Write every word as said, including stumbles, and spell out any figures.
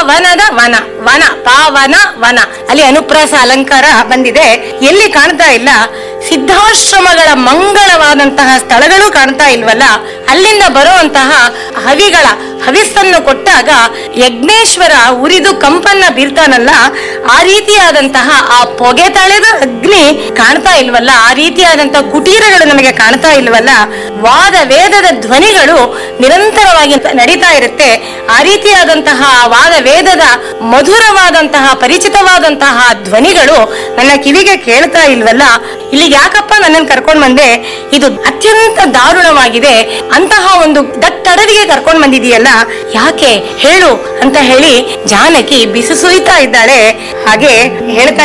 ಪಾವನದ ವನ, ವನ ಪಾವನ ವನ, ಅಲ್ಲಿ ಅನುಪ್ರಾಸ ಅಲಂಕಾರ ಬಂದಿದೆ. ಎಲ್ಲಿ ಕಾಣ್ತಾ ಇಲ್ಲ? ಸಿದ್ಧಾಶ್ರಮಗಳ ಮಂಗಳವಾದಂತಹ ಸ್ಥಳಗಳು ಕಾಣ್ತಾ ಇಲ್ವಲ್ಲ? ಅಲ್ಲಿಂದ ಬರುವಂತಹ ಹವಿಗಳ ಹವಿಸ್ಸನ್ನು ಕೊಟ್ಟಾಗ ಯಜ್ಞೇಶ್ವರ ಉರಿದು ಕಂಪನ್ನ ಬೀರ್ತಾನಲ್ಲ, ಆ ರೀತಿಯಾದಂತಹ ಆ ಪೊಗೆ ತಳೆದ ಅಗ್ನಿ ಕಾಣ್ತಾ ಇಲ್ವಲ್ಲ? ಆ ರೀತಿಯಾದಂತಹ ಕುಟೀರಗಳು ನಮಗೆ ಕಾಣ್ತಾ ಇಲ್ವಲ್ಲ? ವಾದ ವೇದದ ಧ್ವನಿಗಳು ನಿರಂತರವಾಗಿ ನಡೀತಾ ಇರುತ್ತೆ. ಆ ರೀತಿಯಾದಂತಹ ವಾದ ವೇದದ ಮಧುರವಾದಂತಹ ಪರಿಚಿತವಾದಂತಹ ಧ್ವನಿಗಳು ನನ್ನ ಕಿವಿಗೆ ಕೇಳ್ತಾ ಇಲ್ವಲ್ಲ? ಇಲ್ಲಿಗೆ ಯಾಕಪ್ಪ ನನ್ನನ್ನು ಕರ್ಕೊಂಡ್ ಬಂದೆ? ಇದು ಅತ್ಯಂತ ದಾರುಣವಾಗಿದೆ. ಅಂತಹ ಒಂದು ದಟ್ಟಡವಿಗೆ ಕರ್ಕೊಂಡ್ ಬಂದಿದೆಯಲ್ಲ, ಯಾಕೆ ಹೇಳು ಅಂತ ಹೇಳಿ ಜಾನಕಿ ಬಿಸಿ ಸುರಿತಾ ಇದ್ದಾಳೆ. ಹಾಗೆ ಹೇಳ್ತಾ